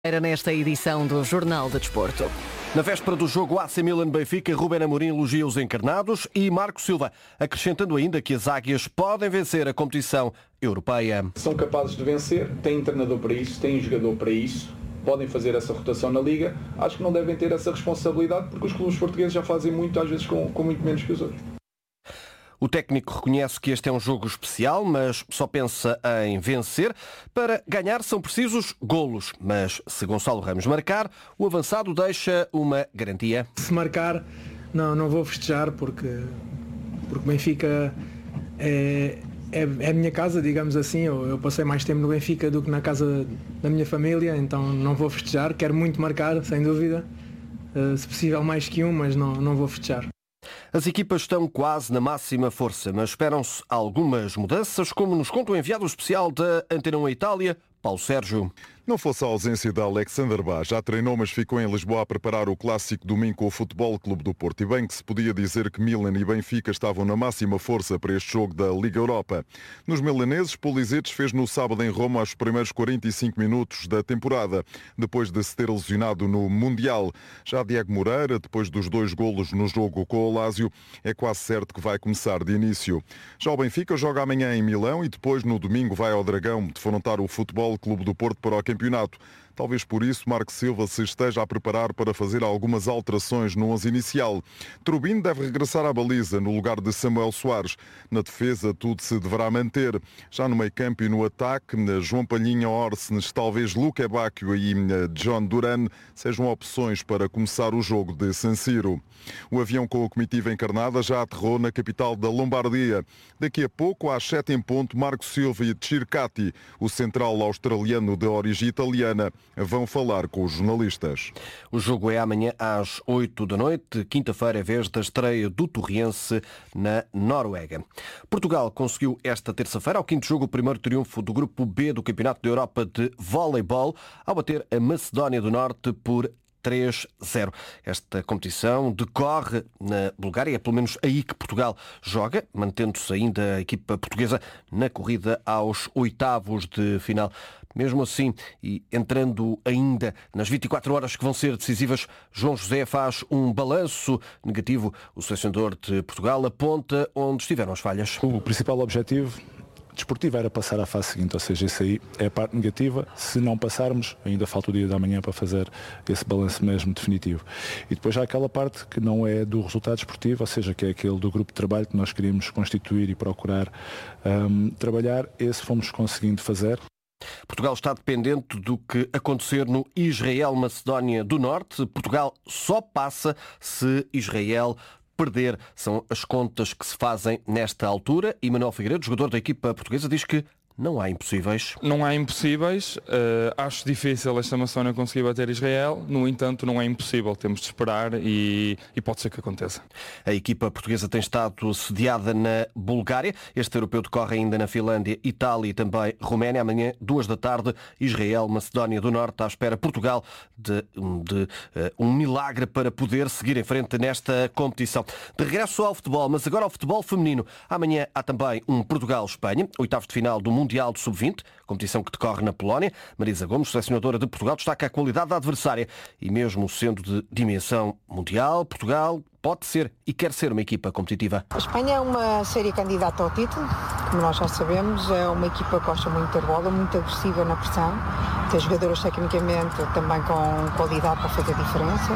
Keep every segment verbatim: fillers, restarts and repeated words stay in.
Era nesta edição do Jornal de Desporto. Na véspera do jogo A C Milan-Benfica, Ruben Amorim elogia os encarnados e Marco Silva, acrescentando ainda que as águias podem vencer a competição europeia. São capazes de vencer, têm treinador para isso, têm jogador para isso, podem fazer essa rotação na Liga. Acho que não devem ter essa responsabilidade porque os clubes portugueses já fazem muito, às vezes com, com muito menos que os outros. O técnico reconhece que este é um jogo especial, mas só pensa em vencer. Para ganhar são precisos golos, mas se Gonçalo Ramos marcar, o avançado deixa uma garantia. Se marcar, não, não vou festejar porque, porque Benfica é, é, é a minha casa, digamos assim. Eu, eu passei mais tempo no Benfica do que na casa da minha família, então não vou festejar. Quero muito marcar, sem dúvida. Uh, se possível mais que um, mas não, não vou festejar. As equipas estão quase na máxima força, mas esperam-se algumas mudanças, como nos conta o enviado especial da Antena um Itália, Paulo Sérgio. Não fosse a ausência de Alexander Bá, já treinou, mas ficou em Lisboa a preparar o clássico domingo com o Futebol Clube do Porto. E bem que se podia dizer que Milan e Benfica estavam na máxima força para este jogo da Liga Europa. Nos milaneses, Pulizetes fez no sábado em Roma os primeiros quarenta e cinco minutos da temporada, depois de se ter lesionado no Mundial. Já Diego Moreira, depois dos dois golos no jogo com o Lazio, é quase certo que vai começar de início. Já o Benfica joga amanhã em Milão e depois no domingo vai ao Dragão defrontar o Futebol Clube do Porto para o campeonato. Talvez por isso Marco Silva se esteja a preparar para fazer algumas alterações no onze inicial. Trubin deve regressar à baliza no lugar de Samuel Soares. Na defesa tudo se deverá manter. Já no meio campo e no ataque, João Palhinha, Orsnes, talvez Luque Bacchio e John Duran sejam opções para começar o jogo de San Siro. O avião com a comitiva encarnada já aterrou na capital da Lombardia. Daqui a pouco, às sete em ponto, Marco Silva e Circati, o central australiano de origem italiana, vão falar com os jornalistas. O jogo é amanhã às oito da noite, quinta-feira, é vez da estreia do Torriense na Noruega. Portugal conseguiu esta terça-feira, ao quinto jogo, o primeiro triunfo do grupo B do Campeonato da Europa de Voleibol, ao bater a Macedónia do Norte por três a zero. Esta competição decorre na Bulgária, é pelo menos aí que Portugal joga, mantendo-se ainda a equipa portuguesa na corrida aos oitavos de final. Mesmo assim, e entrando ainda nas vinte e quatro horas que vão ser decisivas, João José faz um balanço negativo. O selecionador de Portugal aponta onde estiveram as falhas. O principal objetivo desportivo era passar à fase seguinte, ou seja, isso aí é a parte negativa. Se não passarmos, ainda falta o dia da manhã para fazer esse balanço mesmo definitivo. E depois há aquela parte que não é do resultado desportivo, ou seja, que é aquele do grupo de trabalho que nós queríamos constituir e procurar um, trabalhar. Esse fomos conseguindo fazer. Portugal está dependente do que acontecer no Israel-Macedónia do Norte. Portugal só passa se Israel perder. São as contas que se fazem nesta altura. E Manuel Figueiredo, jogador da equipa portuguesa, diz que não há impossíveis. Não há impossíveis. Uh, acho difícil esta Macedónia conseguir bater Israel. No entanto, não é impossível. Temos de esperar e, e pode ser que aconteça. A equipa portuguesa tem estado sediada na Bulgária. Este europeu decorre ainda na Finlândia, Itália e também Roménia. Amanhã, duas da tarde, Israel, Macedónia do Norte, à espera Portugal de, de uh, um milagre para poder seguir em frente nesta competição. De regresso ao futebol, mas agora ao futebol feminino. Amanhã há também um Portugal-Espanha, oitavos de final do Mundial Mundial de sub vinte, competição que decorre na Polónia. Marisa Gomes, selecionadora de Portugal, destaca a qualidade da adversária e mesmo sendo de dimensão mundial, Portugal pode ser e quer ser uma equipa competitiva. A Espanha é uma séria candidata ao título, como nós já sabemos, é uma equipa que gosta muito de ter bola, muito agressiva na pressão, tem jogadoras tecnicamente também com qualidade para fazer diferença,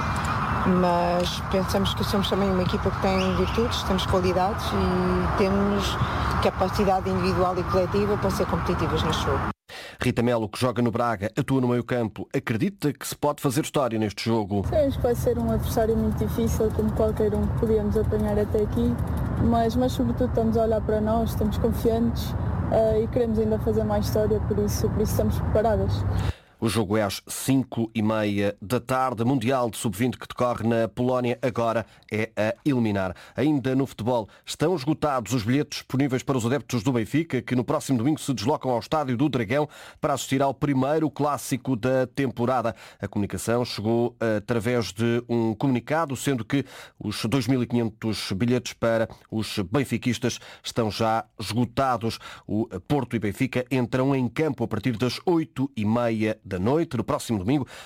mas pensamos que somos também uma equipa que tem virtudes, temos qualidades e temos capacidade individual e coletiva para ser competitivas neste jogo. Rita Melo, que joga no Braga, atua no meio-campo, acredita que se pode fazer história neste jogo? Sabemos que vai ser um adversário muito difícil, como qualquer um que podíamos apanhar até aqui, mas, mas sobretudo estamos a olhar para nós, estamos confiantes uh, e queremos ainda fazer mais história, por isso, por isso estamos preparadas. O jogo é às cinco e meia da tarde. Mundial de sub vinte que decorre na Polónia agora é a eliminar. Ainda no futebol, estão esgotados os bilhetes disponíveis para os adeptos do Benfica, que no próximo domingo se deslocam ao Estádio do Dragão para assistir ao primeiro clássico da temporada. A comunicação chegou através de um comunicado, sendo que os dois mil e quinhentos bilhetes para os benfiquistas estão já esgotados. O Porto e Benfica entram em campo a partir das oito e meia da noite. No próximo domingo